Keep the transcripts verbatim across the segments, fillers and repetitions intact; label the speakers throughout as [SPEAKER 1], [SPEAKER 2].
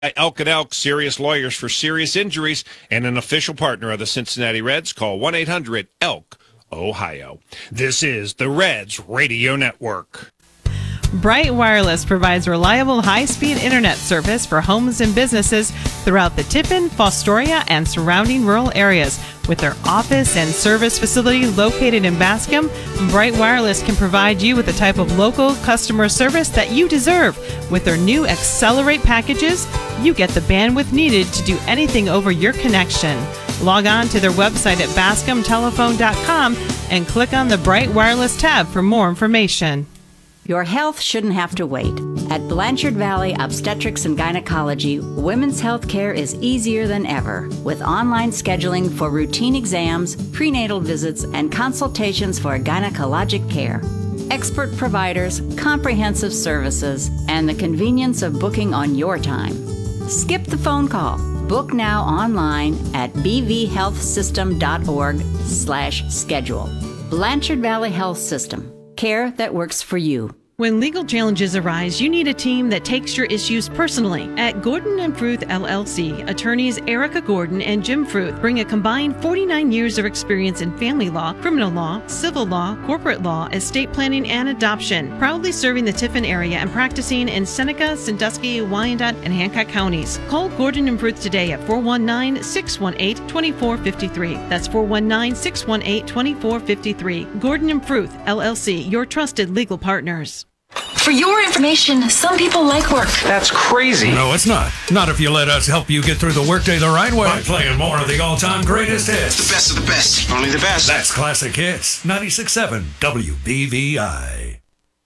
[SPEAKER 1] Elk and Elk, serious lawyers for serious injuries, and an official partner of the Cincinnati Reds. Call one eight hundred elk ohio. This is the Reds Radio Network.
[SPEAKER 2] Bright Wireless provides reliable high-speed internet service for homes and businesses throughout the Tiffin, Fostoria, and surrounding rural areas. With their office and service facility located in Bascom, Bright Wireless can provide you with the type of local customer service that you deserve. With their new Accelerate packages, you get the bandwidth needed to do anything over your connection. Log on to their website at bascom telephone dot com and click on the Bright Wireless tab for more information.
[SPEAKER 3] Your health shouldn't have to wait. At Blanchard Valley Obstetrics and Gynecology, women's health care is easier than ever, with online scheduling for routine exams, prenatal visits, and consultations for gynecologic care. Expert providers, comprehensive services, and the convenience of booking on your time. Skip the phone call. Book now online at b v health system dot org slash schedule. Blanchard Valley Health System. Care that works for you.
[SPEAKER 2] When legal challenges arise, you need a team that takes your issues personally. At Gordon and Fruth L L C, attorneys Erica Gordon and Jim Fruth bring a combined forty-nine years of experience in family law, criminal law, civil law, corporate law, estate planning, and adoption, proudly serving the Tiffin area and practicing in Seneca, Sandusky, Wyandotte, and Hancock counties. Call Gordon and Fruth today at four one nine, six one eight, two four five three. That's four one nine, six one eight, two four five three. Gordon and Fruth L L C, your trusted legal partners.
[SPEAKER 4] For your information, some people like work.
[SPEAKER 5] That's crazy.
[SPEAKER 6] No, it's not. Not if you let us help you get through the workday the right way. By playing more of the all-time greatest hits.
[SPEAKER 5] The best of the best. Only the best.
[SPEAKER 6] That's Classic Hits. ninety-six point seven W B V I.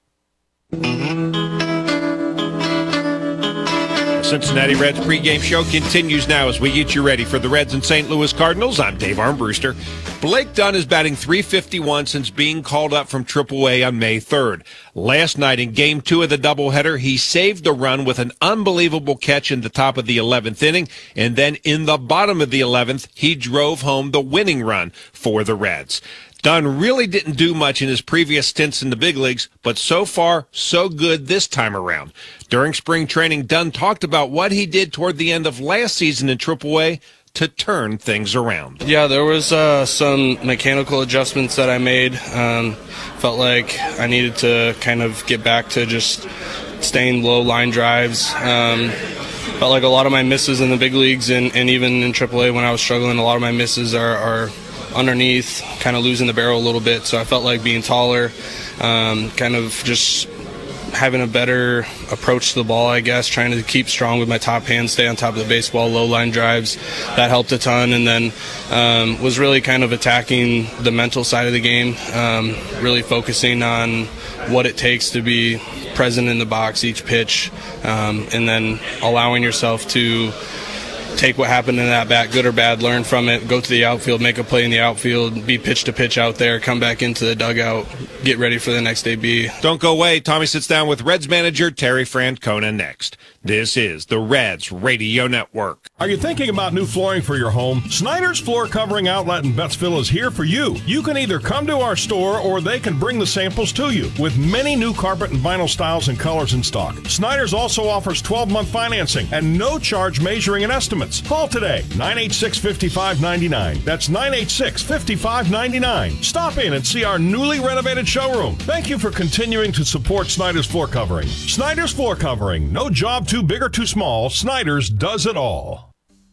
[SPEAKER 1] Cincinnati Reds pregame show continues now as we get you ready for the Reds and Saint Louis Cardinals. I'm Dave Armbruster. Blake Dunn is batting three fifty-one since being called up from triple A on May third. Last night in game two of the doubleheader, he saved the run with an unbelievable catch in the top of the eleventh inning, and then in the bottom of the eleventh, he drove home the winning run for the Reds. Dunn really didn't do much in his previous stints in the big leagues, but so far, so good this time around. During spring training, Dunn talked about what he did toward the end of last season in triple A to turn things around.
[SPEAKER 7] Yeah, there was uh, some mechanical adjustments that I made. Um, felt like I needed to kind of get back to just staying low line drives. Um, felt like a lot of my misses in the big leagues and, and even in triple A when I was struggling, a lot of my misses are, are underneath, kind of losing the barrel a little bit. So I felt like being taller, um, kind of just having a better approach to the ball, I guess, trying to keep strong with my top hand, stay on top of the baseball, low line drives. That helped a ton. And then um, was really kind of attacking the mental side of the game, um, really focusing on what it takes to be present in the box each pitch, um, and then allowing yourself to take what happened in that bat, good or bad, learn from it, go to the outfield, make a play in the outfield, be pitch to pitch out there, come back into the dugout, get ready for the next A B.
[SPEAKER 1] Don't go away. Tommy sits down with Reds manager Terry Francona next. This is the Reds Radio Network.
[SPEAKER 8] Are you thinking about new flooring for your home? Snyder's Floor Covering Outlet in Bettsville is here for you. You can either come to our store or they can bring the samples to you with many new carpet and vinyl styles and colors in stock. Snyder's also offers twelve-month financing and no charge measuring and estimates. Call today, nine eight six, five five nine nine. That's nine eight six, five five nine nine. Stop in and see our newly renovated showroom. Thank you for continuing to support Snyder's Floor Covering. Snyder's Floor Covering. No job too big or too small. Snyder's does it all.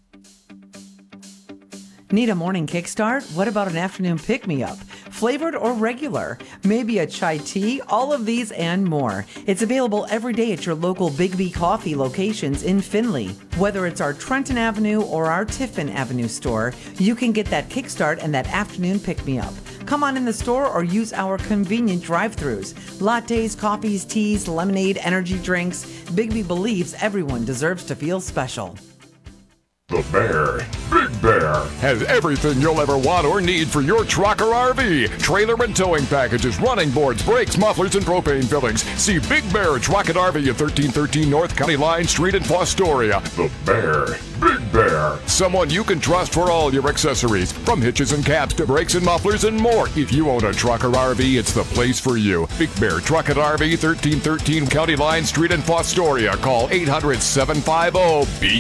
[SPEAKER 9] Need a morning kickstart? What about an afternoon pick-me-up? Flavored or regular? Maybe a chai tea? All of these and more. It's available every day at your local Big B Coffee locations in Findlay. Whether it's our Trenton Avenue or our Tiffin Avenue store, you can get that kickstart and that afternoon pick-me-up. Come on in the store or use our convenient drive-thrus. Lattes, coffees, teas, lemonade, energy drinks. Big B believes everyone deserves to feel special.
[SPEAKER 10] The Bear, Big Bear, has everything you'll ever want or need for your truck or R V. Trailer and towing packages, running boards, brakes, mufflers, and propane fillings. See Big Bear Truck and R V at thirteen thirteen North County Line Street in Fostoria. The Bear, Big Bear. Someone you can trust for all your accessories, from hitches and caps to brakes and mufflers and more. If you own a truck or R V, it's the place for you. Big Bear Truck and R V, thirteen thirteen County Line Street in Fostoria. Call eight hundred, seven five zero, B